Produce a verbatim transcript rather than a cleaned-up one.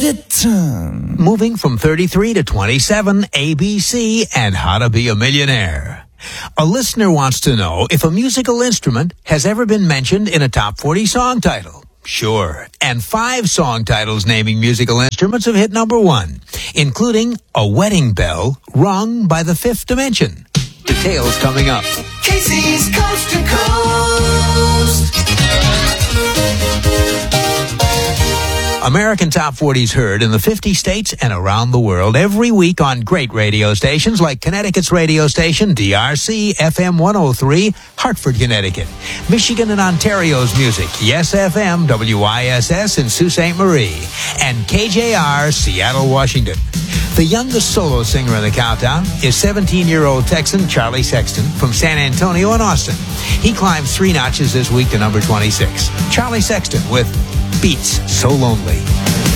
let it turn. Moving from thirty-three to twenty-seven, A B C and How to Be a Millionaire. A listener wants to know if a musical instrument has ever been mentioned in a top forty song title. Sure. And five song titles naming musical instruments have hit number one, including A Wedding Bell Rung by the Fifth Dimension. Details coming up. Casey's Coast to Coast. American Top forty's heard in the fifty states and around the world every week on great radio stations like Connecticut's radio station, D R C, F M one oh three, Hartford, Connecticut. Michigan and Ontario's music, Yes F M, W I S S in Sault Ste. Marie. And K J R, Seattle, Washington. The youngest solo singer in the countdown is seventeen-year-old Texan Charlie Sexton from San Antonio and Austin. He climbed three notches this week to number twenty-six. Charlie Sexton with Beats So Lonely.